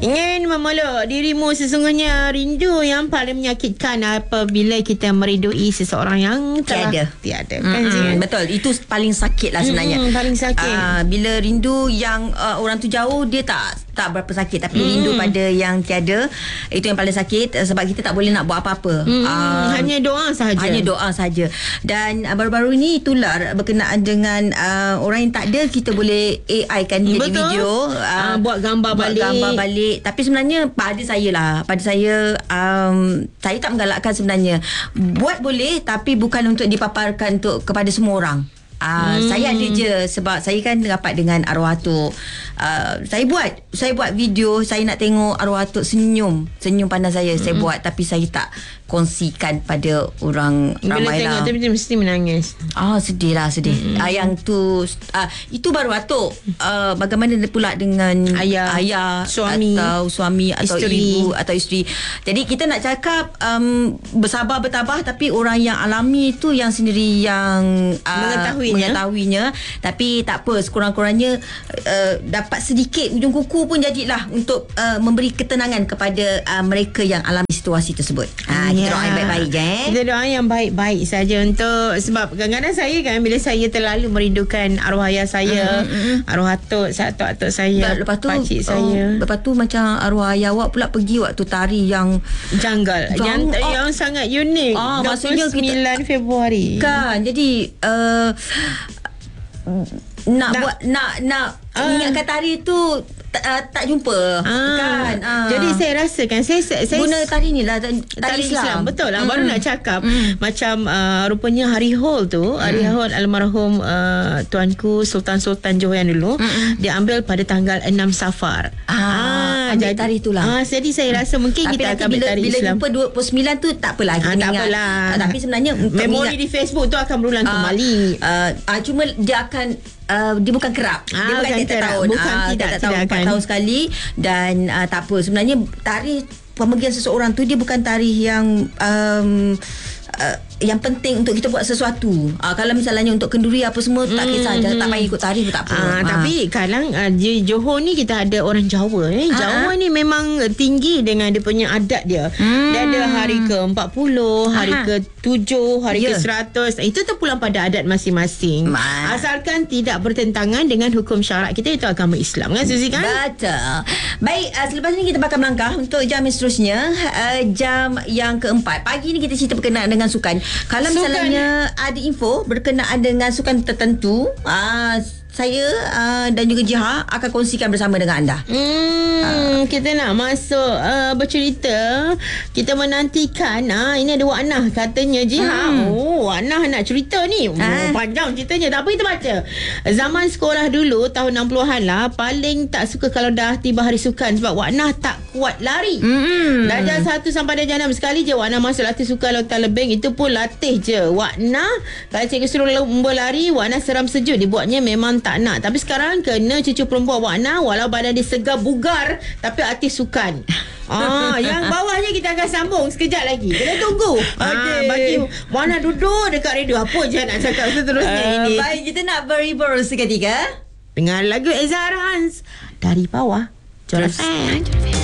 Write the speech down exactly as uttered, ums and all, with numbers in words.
Ingin memeluk dirimu sesungguhnya rindu yang paling menyakitkan apabila kita merindui seseorang yang telah tiada. Tiada. Mm-hmm. Kan, Zin? Betul. Itu paling sakit lah sebenarnya. Mm-hmm, paling sakit. Uh, bila rindu yang uh, orang tu jauh, dia tak tak berapa sakit. Tapi mm. rindu pada yang tiada, itu yang paling sakit. Sebab kita tak boleh nak buat apa-apa. Mm. Uh, hanya doa sahaja. Hanya doa saja. Dan uh, baru-baru ni tular berkenaan dengan uh, orang yang tak ada, kita boleh A I kan jadi Betul. video. Uh, uh, buat gambar buat balik. gambar balik. Tapi sebenarnya pada saya lah, pada saya um, saya tak menggalakkan sebenarnya. Buat boleh, tapi bukan untuk dipaparkan untuk kepada semua orang. Uh, hmm. Saya ada je, sebab saya kan rapat dengan arwah atuk. Uh, saya buat Saya buat video, saya nak tengok arwah atuk senyum. Senyum pandang saya, hmm. saya buat. Tapi saya tak kongsikan pada orang bila ramai tengok lah. Tapi dia mesti menangis. Ah, sedih lah, sedih. Hmm. Uh, yang tu uh, itu baru atuk. Uh, bagaimana pula dengan ayah, ayah suami, atau suami atau isteri. ibu atau isteri. Jadi kita nak cakap um, bersabar bertabah, tapi orang yang alami itu yang sendiri yang uh, mengetahuinya. mengetahuinya. Tapi tak apa, sekurang-kurangnya uh, dapat sedikit ujung kuku pun jadilah untuk uh, memberi ketenangan kepada uh, mereka yang alami situasi tersebut. Ah, kita doa yang baik-baik je, eh? Kita doa yang baik-baik saja untuk, sebab kadang-kadang saya kan, bila saya terlalu merindukan arwah ayah saya, mm-hmm. arwah atuk, atuk-atuk saya, lepas tu, pakcik saya. Uh, lepas tu macam arwah ayah awak pula pergi waktu tari yang janggal, yang, oh, yang sangat unik. Ah, dua puluh sembilan Februari. Kan, jadi uh, nak, nak buat nak nak uh, ingatkan tari tu Uh, tak jumpa ah, kan uh. Jadi saya rasakan saya, saya guna tari ni lah, tari, tari Islam. Islam betul lah. Mm. Baru nak cakap mm. macam uh, rupanya hari Hol tu, mm. hari Hol almarhum uh, tuanku Sultan-Sultan Johor yang dulu, mm. dia ambil pada tanggal enam Safar. ah, ah ambil jadi, tari tu lah. ah, Jadi saya rasa mungkin tapi kita akan bila, ambil tari bila Islam. Bila jumpa dua puluh sembilan tu tak apalah, kita ah, tak ingat. apalah. ah, Tapi sebenarnya memori di Facebook tu akan berulang uh, kembali. uh, uh, Cuma dia akan Uh, dia bukan kerap. ah, Dia bukan tiap tahun. Bukan uh, tidak, tak tahun, empat tahun sekali. Dan uh, tak apa, sebenarnya tarikh pemergian seseorang tu, dia bukan tarikh yang um, uh, yang penting untuk kita buat sesuatu. uh, Kalau misalnya untuk kenduri apa semua, tak kisah, hmm. tak payah ikut tarikh pun tak apa. uh, uh. Tapi kadang uh, di Johor ni kita ada orang Jawa, eh? Jawa uh-huh. ni memang tinggi dengan dia punya adat dia. hmm. Dia ada hari ke empat puluh, hari uh-huh. ke tujuh, hari yeah. ke seratus. Itu terpulang pada adat masing-masing. Ma. Asalkan tidak bertentangan dengan hukum syarak kita, itu agama Islam kan, Suzy kan? Betul. Baik, uh, selepas ini kita bakal melangkah untuk jam yang seterusnya, uh, jam yang keempat. Pagi ni kita cerita berkenaan dengan sukan. Kalau sukan. Misalnya ada info berkenaan dengan sukan tertentu, uh, saya uh, dan juga Jiha akan kongsikan bersama dengan anda. Hmm, uh. Kita nak masuk uh, bercerita. Kita menantikan. Uh, ini ada Wak Nah katanya, Jiha. Hmm. Oh, Wak Nah nak cerita ni. Uh. Oh, panjang ceritanya. Tak apa, kita baca. Zaman sekolah dulu, tahun enam puluhan lah, paling tak suka kalau dah tiba hari sukan. Sebab Wak Nah tak kuat lari. Hmm. Darjah satu sampai darjah enam, sekali je Wak Nah masuk latih sukan lautan lebing. Itu pun latih je. Wak Nah, kalau cikgu suruh lomba lari, Wak Nah seram sejuk. Dibuatnya memang tak nak. Tapi sekarang kena cucu perempuan Wak Nah, walau badan dia segar bugar, tapi artis sukan. Ah, yang bawahnya kita akan sambung sekejap lagi. Kena tunggu. Okay. Ah, bagi Wak Nah duduk dekat radio. Apa je nak cakap seterusnya uh, ini? Baik, kita nak berhibur seketika dengan lagu Ezra Hans, Dari Bawah. Jolf.